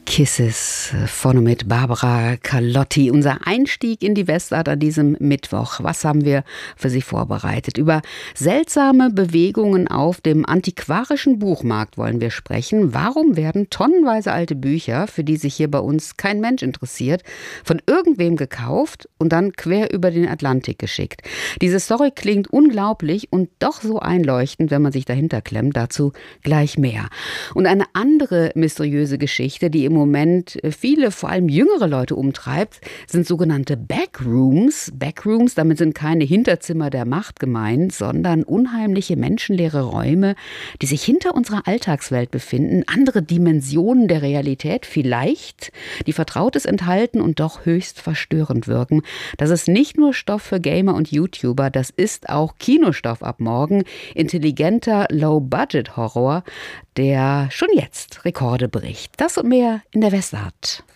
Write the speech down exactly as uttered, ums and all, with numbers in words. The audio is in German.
Kisses, vorne mit Barbara Carlotti. Unser Einstieg in die Westart an diesem Mittwoch. Was haben wir für Sie vorbereitet? Über seltsame Bewegungen auf dem antiquarischen Buchmarkt wollen wir sprechen. Warum werden tonnenweise alte Bücher, für die sich hier bei uns kein Mensch interessiert, von irgendwem gekauft und dann quer über den Atlantik geschickt? Diese Story klingt unglaublich und doch so einleuchtend, wenn man sich dahinter klemmt. Dazu gleich mehr. Und eine andere mysteriöse Geschichte, die im Moment viele, vor allem jüngere Leute umtreibt, sind sogenannte Backrooms. Backrooms, damit sind keine Hinterzimmer der Macht gemeint, sondern unheimliche menschenleere Räume, die sich hinter unserer Alltagswelt befinden, andere Dimensionen der Realität vielleicht, die Vertrautes enthalten und doch höchst verstörend wirken. Das ist nicht nur Stoff für Gamer und YouTuber, das ist auch Kinostoff ab morgen. Intelligenter Low-Budget-Horror, der schon jetzt Rekorde bricht. Das und mehr in der Westart.